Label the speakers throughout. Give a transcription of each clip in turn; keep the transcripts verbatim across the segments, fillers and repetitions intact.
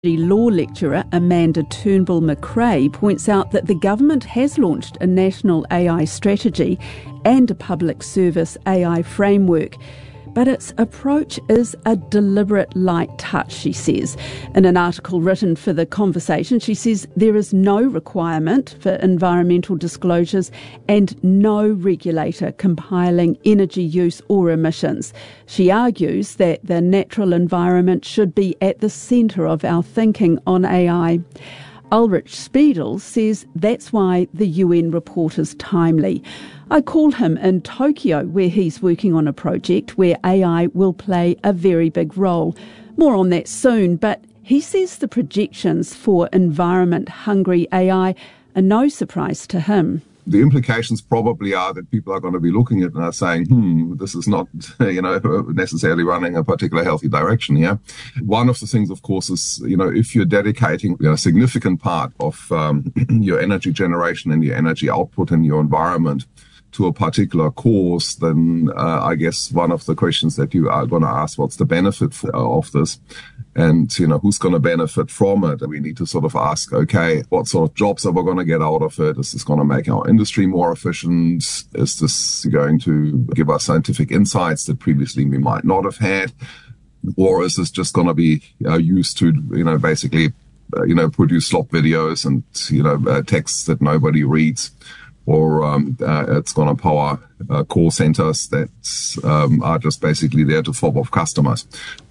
Speaker 1: Law lecturer Amanda Turnbull-McRae points out that the government has launched a national A I strategy and a public service A I framework. But its approach is a deliberate light touch, she says. In an article written for The Conversation, she says there is no requirement for environmental disclosures and no regulator compiling energy use or emissions. She argues that the natural environment should be at the centre of our thinking on A I. Ulrich Spiedel says that's why the U N report is timely. I called him in Tokyo, where he's working on a project where A I will play a very big role. More on that soon, but he says the projections for environment-hungry A I are no surprise to him.
Speaker 2: The implications probably are that people are going to be looking at it and are saying, hmm, this is not, you know, necessarily running a particular healthy direction here. One of the things, of course, is, you know, if you're dedicating you know, a significant part of um, your energy generation and your energy output in your environment to a particular cause, then uh, I guess one of the questions that you are going to ask, what's the benefit of this? And, you know, who's going to benefit from it? And we need to sort of ask, okay, what sort of jobs are we going to get out of it? Is this going to make our industry more efficient? Is this going to give us scientific insights that previously we might not have had? Or is this just going to be uh, used to, you know, basically, uh, you know, produce slop videos and, you know, uh, texts that nobody reads? Or um, uh, it's going to power uh, call centers that um, are just basically there to fob off customers.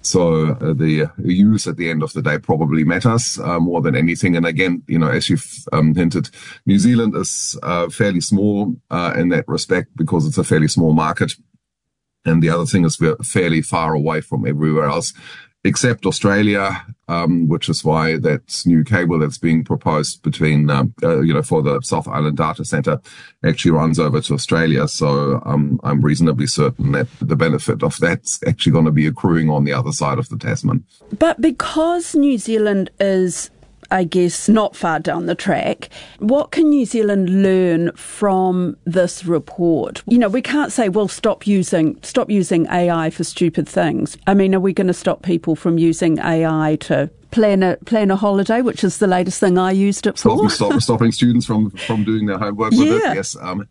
Speaker 2: So uh, the use at the end of the day probably matters uh, more than anything. And again, you know, as you've um, hinted, New Zealand is uh, fairly small uh, in that respect because it's a fairly small market. And the other thing is we're fairly far away from everywhere else, except Australia, um, which is why that new cable that's being proposed between, um, uh, you know, for the South Island data center actually runs over to Australia. So um, I'm reasonably certain that the benefit of that's actually going to be accruing on the other side of the Tasman.
Speaker 1: But because New Zealand is, I guess, not far down the track, what can New Zealand learn from this report? You know, we can't say, well, stop using stop using A I for stupid things. I mean, are we going to stop people from using A I to plan a plan a holiday, which is the latest thing I used it for?
Speaker 2: Stop, stop, stopping students from, from doing their homework with
Speaker 1: yeah.
Speaker 2: it. Yes, um,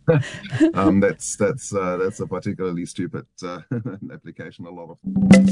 Speaker 2: um, that's that's uh, that's a particularly stupid uh, application. A lot of.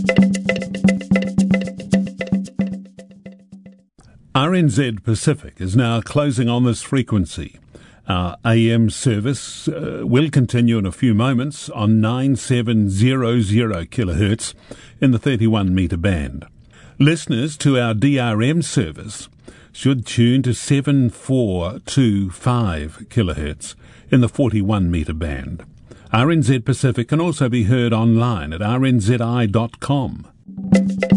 Speaker 3: R N Z Pacific is now closing on this frequency. Our A M service uh, will continue in a few moments on nine seven hundred kilohertz in the thirty-one metre band. Listeners to our D R M service should tune to seven four two five kilohertz in the forty-one metre band. R N Z Pacific can also be heard online at r n z i dot com.